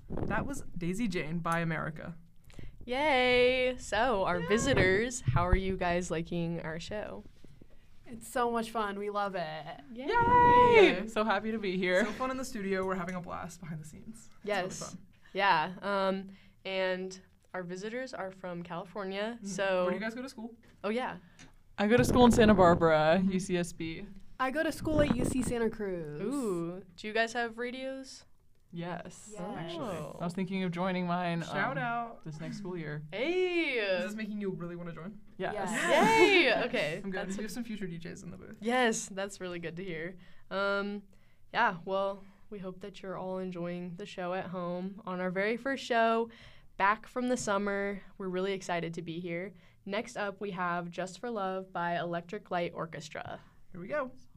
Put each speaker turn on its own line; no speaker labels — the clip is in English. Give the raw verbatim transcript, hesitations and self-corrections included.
That was Daisy Jane by America.
Yay! So, our
Yay.
visitors, how are you guys liking our show?
It's so much fun. We love it.
Yay! So happy to be here.
So fun in the studio. We're having a blast behind the scenes. It's
Yes.
really fun.
Yeah. Um, and our visitors are from California. So,
Where do you guys go to school?
oh yeah.
I go to school in Santa Barbara, U C S B.
I go to school at U C Santa Cruz.
Ooh. Do you guys have radios?
Yes.
Yes.
Actually,
Oh.
I was thinking of joining mine.
Shout
um,
out.
this next school year.
Hey.
Is this making you really want to join?
Yes.
Yes.
Yay. Okay.
I'm good.
That's
We have some future D Js in the booth.
Yes, that's really good to hear. Um, yeah, well, we hope that you're all enjoying the show at home. On our very first show, back from the summer, we're really excited to be here. Next up, we have Just for Love by Electric Light Orchestra.
Here we go.